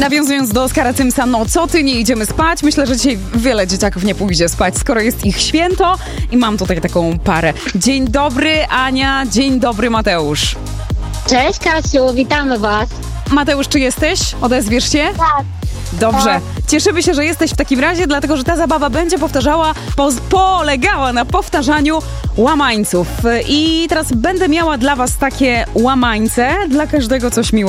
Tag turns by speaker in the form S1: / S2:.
S1: Nawiązując do Oskara Tymsa, no co ty, nie idziemy spać? Myślę, że dzisiaj wiele dzieciaków nie pójdzie spać, skoro jest ich święto i mam tutaj taką parę. Dzień dobry Ania, dzień dobry Mateusz.
S2: Cześć Kasiu, witamy was.
S1: Mateusz, czy jesteś? Odezwiesz się?
S2: Tak.
S1: Dobrze. Cieszymy się, że jesteś w takim razie, dlatego że ta zabawa będzie polegała na powtarzaniu łamańców. I teraz będę miała dla was takie łamańce, dla każdego coś miłego.